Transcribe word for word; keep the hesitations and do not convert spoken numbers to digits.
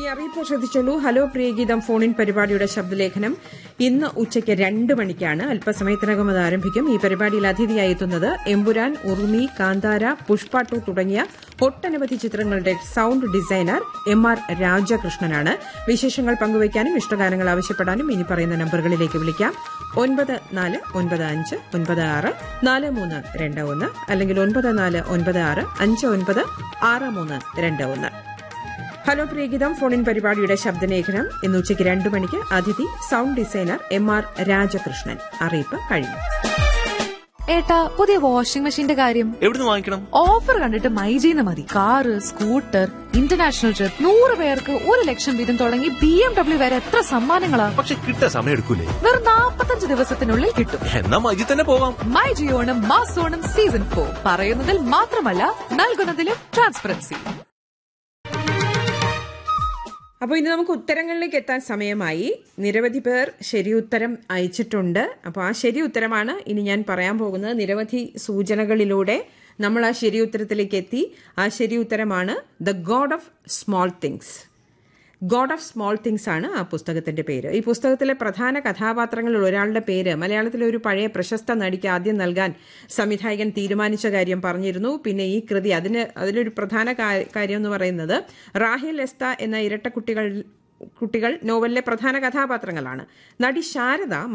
അറിയിപ്പ് ശ്രദ്ധിച്ചോളൂ. Hello Priyageetham phone in പരിപാടിയുടെ ശബ്ദലേഖനം ഇന്ന് ഉച്ചയ്ക്ക് രണ്ട് മണിക്കാണ്. അല്പസമയത്തിനകം അത് ആരംഭിക്കും. ഈ പരിപാടിയിൽ അതിഥിയായി എത്തുന്നത് എമ്പുരാൻ, ഉറുമി, കാന്താര, പുഷ്പ ടു തുടങ്ങിയ ഒട്ടനവധി ചിത്രങ്ങളുടെ സൌണ്ട് ഡിസൈനർ എം ആർ രാജകൃഷ്ണനാണ്. വിശേഷങ്ങൾ പങ്കുവയ്ക്കാനും ഇഷ്ടഗാനങ്ങൾ ആവശ്യപ്പെടാനും ഇനി പറയുന്ന നമ്പറുകളിലേക്ക് വിളിക്കാം. ഒൻപത് നാല് ഒൻപത് അഞ്ച് ഒൻപത് ആറ് നാല് മൂന്ന് രണ്ട് ഒന്ന് അല്ലെങ്കിൽ ഒൻപത് നാല് ഒൻപത് ആറ് അഞ്ച് ഒൻപത് ആറ് മൂന്ന് രണ്ട് ഒന്ന്. ഹലോ പ്രിയഗീതം ഫോൺ ഇൻ പരിപാടിയുടെ ശബ്ദലേഖനം ഇന്ന് ഉച്ചയ്ക്ക് രണ്ടു മണിക്ക്. അതിഥി sound designer M R Rajakrishnan. അറിയിപ്പ് കഴിഞ്ഞു. ഏട്ടാ, പുതിയ വാഷിംഗ് മെഷീന്റെ കാര്യം എവിടുന്ന് വാങ്ങിക്കണം? ഓഫർ കണ്ടിട്ട് മൈജിന്ന് മതി. കാറ്, സ്കൂട്ടർ, ഇന്റർനാഷണൽ ട്രിപ്പ്, നൂറ് പേർക്ക് ഒരു ലക്ഷം വീതം തുടങ്ങി ബി എം ഡബ്ല്യു വരെ എത്ര സമ്മാനങ്ങളാ. പക്ഷെ കിട്ടാൻ സമയം എടുക്കൂലേ? വെറും നാപ്പത്തഞ്ച് ദിവസത്തിനുള്ളിൽ കിട്ടും. എന്നാ മൈജി തന്നെ പോവാം. മൈജി ഓണം മാസോണം സീസൺ ഫോർ പറയുന്നതിൽ മാത്രമല്ല നൽകുന്നതിലും ട്രാൻസ്പെറൻസി. അപ്പോൾ ഇന്ന് നമുക്ക് ഉത്തരങ്ങളിലേക്ക് എത്താൻ സമയമായി. നിരവധി പേർ ശരി ഉത്തരം അയച്ചിട്ടുണ്ട്. അപ്പോൾ ആ ശരി ഉത്തരമാണ് ഇനി ഞാൻ പറയാൻ പോകുന്നത്. നിരവധി സൂചനകളിലൂടെ നമ്മൾ ആ ശരി ഉത്തരത്തിലേക്ക് എത്തി. ആ ശരി ഉത്തരമാണ് the God of small things. God of small things ആണ് ആ പുസ്തകത്തിന്റെ പേര്. ഈ പുസ്തകത്തിലെ പ്രധാന കഥാപാത്രങ്ങളിൽ ഒരാളുടെ പേര് മലയാളത്തിലെ ഒരു പഴയ പ്രശസ്ത നടിക്ക് ആദ്യം നൽകാൻ സംവിധായകൻ തീരുമാനിച്ച കാര്യം പറഞ്ഞിരുന്നു. പിന്നെ ഈ കൃതി അതിന് അതിലൊരു പ്രധാന കാര്യം എന്ന് പറയുന്നത് റാഹേൽ എസ്ത എന്ന ഇരട്ട കുട്ടികൾ കുട്ടികൾ നോവലിലെ പ്രധാന കഥാപാത്രങ്ങളാണ്. നടി ശാരദ